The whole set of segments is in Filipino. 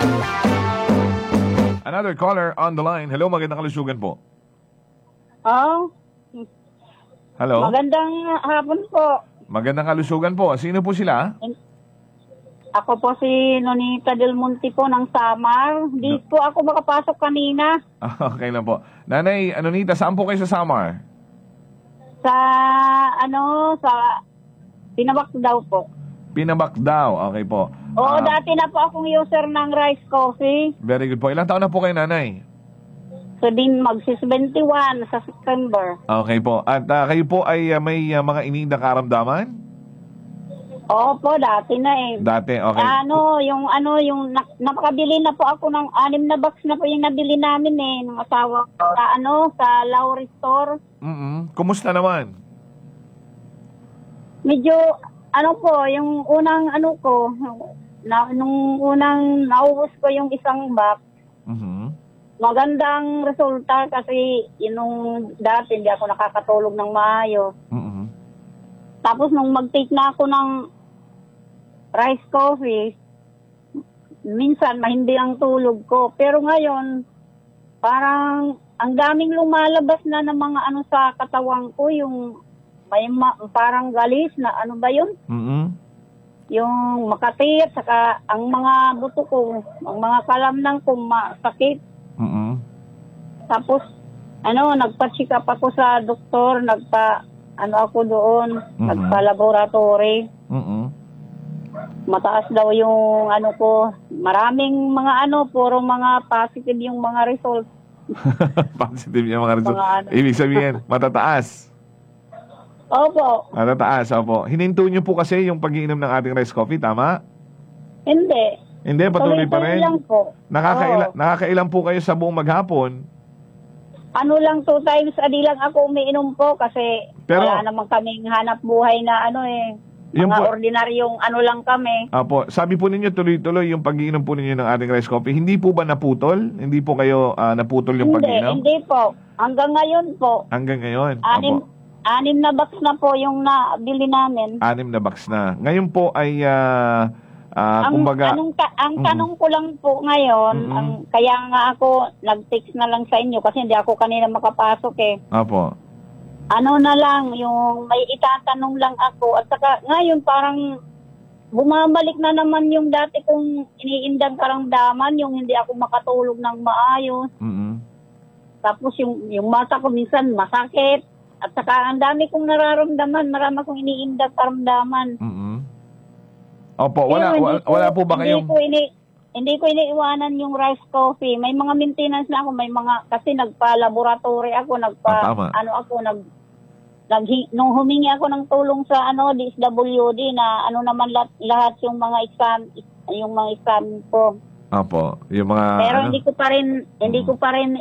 Another caller on the line. Hello, magandang kalusugan po. Oh, Hello? magandang hapon po. Magandang kalusugan po. Sino po sila? Ako po si Nonita Del Monte po ng Samar. Di po ako makapasok kanina Okay lang po. Nanay Anonita, saan po kayo sa Samar? sa sa Pinabak daw po. Pinabak daw. Okay po. Oo, dati na po akong user ng rice coffee. Very good po. Ilang taon na po kayo, nanay? So din magsi-71 sa September. Okay po. At kayo po ay may mga iniindang karamdaman? Opo, dati na eh. Dati, okay. Napakabili na po ako ng 6 na box na po yung nabili namin eh ng asawa ko sa Lowry Store. Kumusta naman? Medyo yung unang nung unang naubos ko yung isang box, magandang resulta kasi nung dati hindi ako nakakatulog ng maayos. Tapos nung mag-take na ako ng rice coffee, minsan mahindi ang tulog ko. Pero ngayon, parang ang daming lumalabas na ng mga sa katawan ko, yung parang galis na ba yun? Yung makati at saka ang mga buto ko, ang mga kalamnang ko masakit. Tapos, nagpa-check up ako sa doktor, ako doon, nagpa-laboratory. Mataas daw yung ko, maraming mga puro mga positive yung mga results. Positive yung mga results. Ibig sabihin, matataas. Opo. Matataas, opo. Hininto nyo po kasi yung pag-iinom ng ating rice coffee, tama? Hindi. Hindi, patuloy pa rin. Lang po. Nakakailan po kayo sa buong maghapon? Lang 2 times a day lang ako umiinom po kasi wala naman kaming hanap buhay na mga ordinaryong lang kami. Apo, sabi po ninyo tuloy-tuloy yung pag-iinom po ninyo ng ating rice coffee. Hindi po ba naputol? Hindi po kayo naputol yung pag-iinom? Hindi po. Hanggang ngayon po. Hanggang ngayon? 6 na box na po yung nabili namin. 6 na box na. Ngayon po ay kumbaga... Ang tanong ko lang po ngayon, kaya nga ako nag-text na lang sa inyo kasi hindi ako kanina makapasok eh. Apo. Na lang, yung may itatanong lang ako. At saka ngayon parang bumabalik na naman yung dati kong iniindang karamdaman, yung hindi ako makatulog ng maayos. Tapos yung mata ko minsan masakit. At saka ang dami kong nararamdaman, marami akong iniindang karamdaman. Opo, wala po ba kayong... Hindi ko iniiwanan yung rice coffee. May mga maintenance na ako, kasi nagpa-laboratory ako, nung humingi ako ng tulong sa DSWD na naman lahat yung mga exam ko. Opo, yung mga pero hindi ko pa rin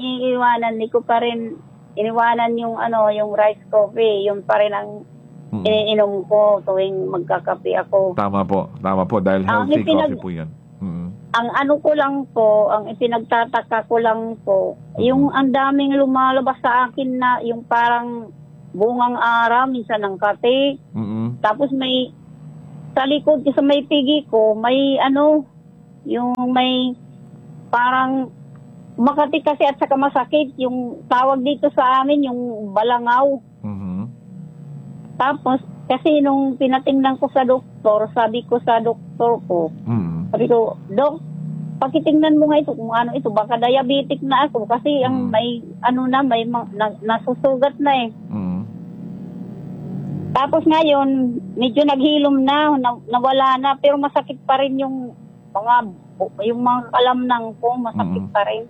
iniwanan yung rice coffee, yung pa rin ang iniinom ko tuwing magkakape ako. Tama po dahil healthy coffee po 'yan. Ang ko lang po, ang ipinagtataka ko lang po, yung ang daming lumalabas sa akin na yung parang bungang araw, minsan ng kate. Tapos may, sa likod sa may pigi ko, may yung may parang makati kasi at saka masakit. Yung tawag dito sa amin, yung balangaw. Tapos, kasi nung pinatingnan ko sa doktor, sabi ko sa doktor ko, sabi ko, Dok, pakitingnan mo nga ito kung ito, baka diabetic na ako kasi ang may nasusugat na eh. Tapos ngayon, medyo naghilom na, nawala na, pero masakit pa rin yung mga kalamnang ko, masakit pa rin.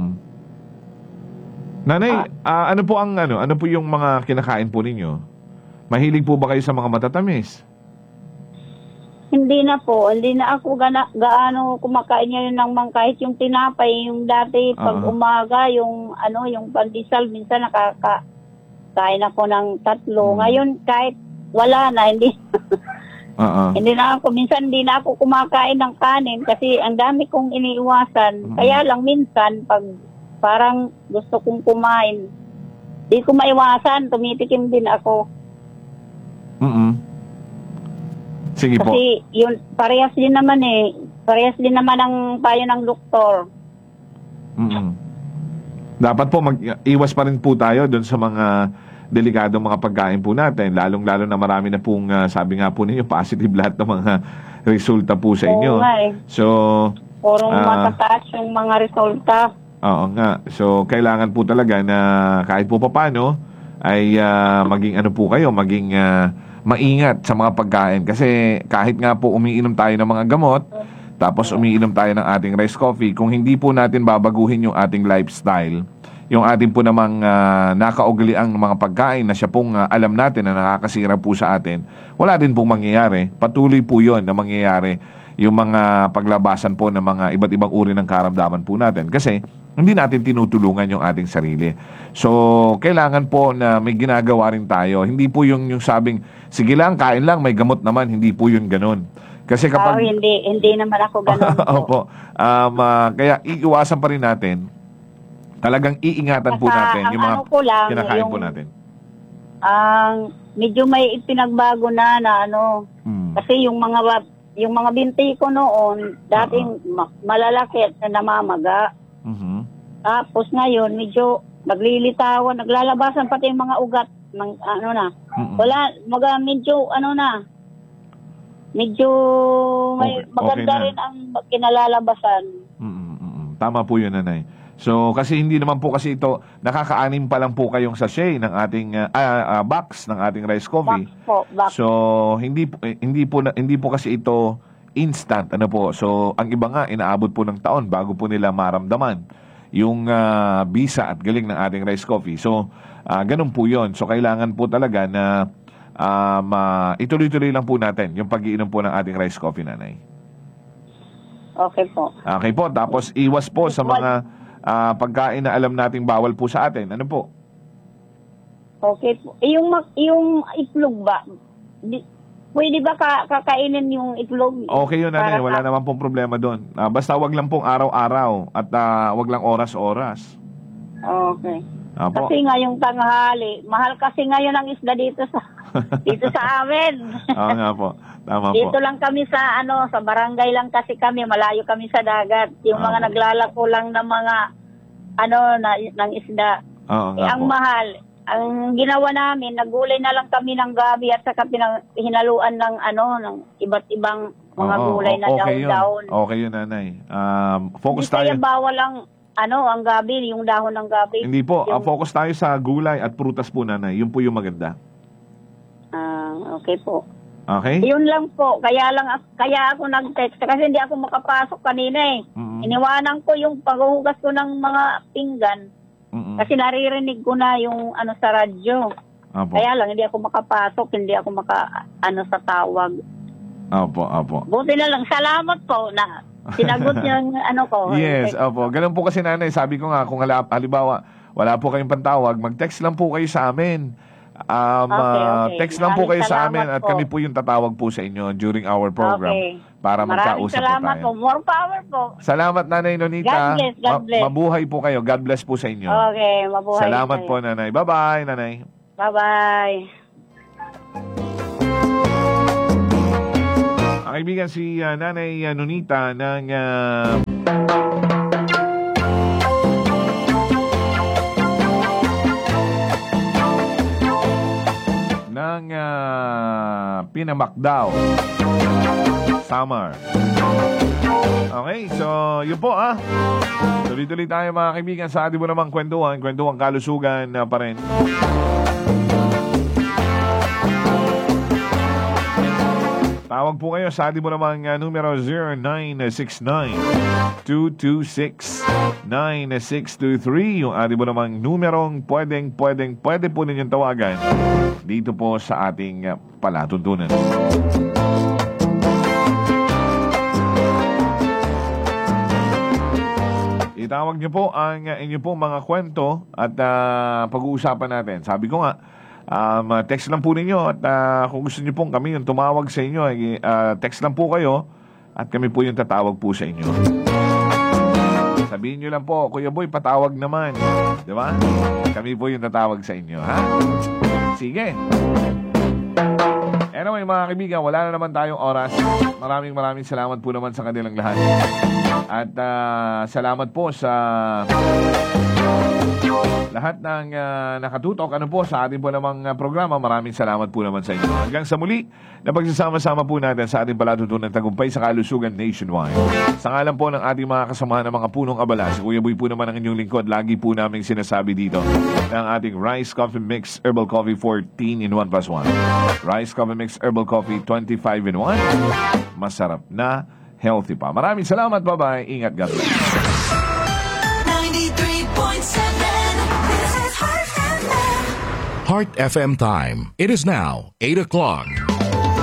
Nanay, ano po yung mga kinakain po ninyo? Mahilig po ba kayo sa mga matatamis? Hindi na po. Hindi na ako gaano kumakain ngayon ng kahit yung tinapay, yung dati pag umaga, yung pandesal, minsan nakakain ako ng 3. Ngayon kahit wala na, hindi. Hindi na ako, minsan hindi na ako kumakain ng kanin kasi ang dami kong iniiwasan. Kaya lang minsan pag parang gusto kong kumain, di ko maiwasan, tumitikim din ako. Sige po. Kasi yun, parehas din naman eh. parehas din naman ang payo ng doktor. Mm. Dapat po mag-iwas pa rin po tayo doon sa mga delikadong mga pagkain po natin. Lalong-lalo na marami na pong, sabi nga po ninyo, positive lahat ng mga resulta po sa inyo. Oo nga eh. So, Purong matataas yung mga resulta. oo nga. So, kailangan po talaga na kahit po paano ay maging ano po kayo, maging maingat sa mga pagkain. Kasi kahit nga po umiinom tayo ng mga gamot, tapos umiinom tayo ng ating rice coffee, kung hindi po natin babaguhin yung ating lifestyle, yung ating po namang nakaugaliang mga pagkain na siya pong alam natin na nakakasira po sa atin, wala din pong mangyayari. Patuloy po yun na mangyayari yung mga paglabasan po ng mga iba't ibang uri ng karamdaman po natin. Kasi hindi natin tinutulungan yung ating sarili. So, kailangan po na may ginagawa rin tayo. Hindi po yung sabing, sige lang, kain lang, may gamot naman. Hindi po yun ganun. Kasi kapag... hindi naman ako ganun po. Opo. Kaya iiwasan pa rin natin. Talagang iingatan po natin yung mga ano ko lang, kinakain po natin. Medyo may ipinagbago na ano. Kasi yung mga binti ko noon, dating malalaki at namamaga. Tapos ngayon, medyo naglilitawan, naglalabasan pati yung mga ugat ng ano na. Wala, medyo may maganda okay rin ang kinalalabasan. Tama po yun, Nanay. So, kasi hindi naman po kasi ito, nakaka-anim pa lang po kayong sachet ng ating box ng ating rice coffee. Box. So, hindi po kasi ito instant, ano po. So, ang iba nga inaabot po ng taon bago po nila maramdaman yung bisa at galing ng ating rice coffee. So, ganun po 'yon. So, kailangan po talaga na ituloy-tuloy lang po natin yung pag-iinom po ng ating rice coffee, Nanay. Okay po. Okay po. Tapos, iwas po sa mga pagkain na alam nating bawal po sa atin. Ano po? Okay po. Yung itlog ba? Pwede ba kakainin yung itlog? Okay yun, Nanay. Wala naman pong problema doon. Basta wag lang pong araw-araw at wag lang oras-oras. Okay. Apo. Kasi ngayong tanghali, mahal kasi ngayon ang isda dito sa amin. Oo nga po. Tama po. Dito lang kami sa sa barangay lang kasi kami, malayo kami sa dagat. Yung mga naglalako lang ng mga ng isda. Oo nga ang po. mahal. Ang ginawa namin, nagulay na lang kami ng gabi at saka hinaluan ng ng iba't ibang mga gulay na daon-daon. Okay yun, Nanay. Focus Hindi kaya tayo. bawal ang gabi, yung dahon ng gabi. Hindi po. Focus tayo sa gulay at prutas po, Nanay. Yun po yung maganda. Okay po. Okay? Yun lang po. Kaya ako nag-text kasi hindi ako makapasok kanina eh. Iniwanan ko yung paghuhugas ko ng mga pinggan. Kasi naririnig ko na yung sa radyo. Apo. Kaya lang hindi ako makapasok, hindi ako sa tawag. Opo. Buti na lang. Salamat po na sinagot yung ko. Yes, opo. Ganun po kasi, Nanay. Sabi ko nga, kung halimbawa, wala po kayong pantawag, mag-text lang po kayo sa amin. Okay. Text lang po kayo sa Maraming amin at salamat kami po yung tatawag po sa inyo during our program para Maraming magkausap po salamat tayo. po. More power po. Salamat, Nanay Nonita. God bless. Mabuhay po kayo. God bless po sa inyo. Okay, mabuhay. Salamat po, Nanay. Bye-bye, Nanay. Bye-bye. Ang kaibigan si Nanay Nonita ng Pinamakdaw Summer. Okay, so yun po tuloy-tuloy tayo mga kaibigan sa ating mo namang kwentuhan kalusugan pa rin. Tawag po kayo sa ating mo namang numero 0969-226-9623. Yung ating mo namang numerong pwede po ninyong tawagan dito po sa ating palatuntunan. Itawag niyo po ang inyo po mga kwento at pag-uusapan natin. Sabi ko nga, text lang po ninyo at kung gusto niyo pong kami yung tumawag sa inyo, text lang po kayo at kami po yung tatawag po sa inyo. Sabihin nyo lang po, Kuya Boy, patawag naman. Di ba? Kami po yung tatawag sa inyo, ha? Sige. Ano Anyway, mga kaibigan, wala na naman tayong oras. Maraming salamat po naman sa kanilang lahat. At salamat po sa lahat ng nakatutok sa ating po namang programa. Maraming salamat po naman sa inyo. Hanggang sa muli na pagsasama-sama po natin sa ating palatuntunan ng tagumpay sa kalusugan nationwide. Sa ngalan po ng ating mga kasamahan ng mga punong abala, si Kuya Boy po naman ang inyong lingkod. Lagi po namin sinasabi dito ng ating Rice Coffee Mix Herbal Coffee 14 in 1+1. Rice Coffee Mix Herbal Coffee 25 in 1. Masarap na, healthy pa. Maraming salamat. Bye-bye. Ingat. God bless. 93.7 This is Heart FM. Heart FM time. It is now 8 o'clock.